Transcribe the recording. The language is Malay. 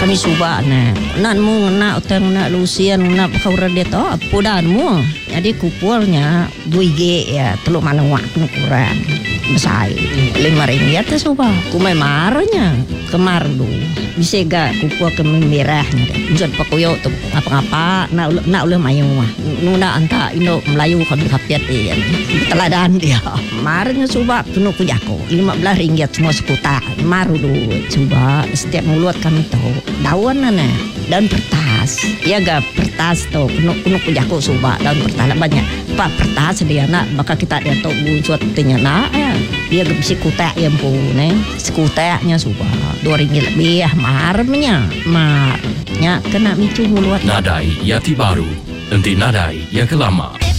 kami suba nan mu na utang na lusian na kauradet pudan mu jadi kupulnya 2G ya teluk manawak kurang besar 5 ringgit tu suba kumai marahnya kemar dulu bisa gak kupul ke merahnya bisa pakuyo tu apa-apa nak uleh mayu nuna anta Indo Melayu kan kapiat teladan dia marahnya suba penuh kujako 15 ringgit semua sekuta maru dulu coba setiap mulut kami tahu daun daun pertas ya gak pertas tu penuh kujako suba daun pertas banyak pak pertas dia nak bakal kita dia tahu buat tanya nak dia gak bisa kutak yang pun sekutaknya suba 2 ringgit lebih marahnya kena micu mulut Nadai Yati Baru, nanti nadai yang kelama.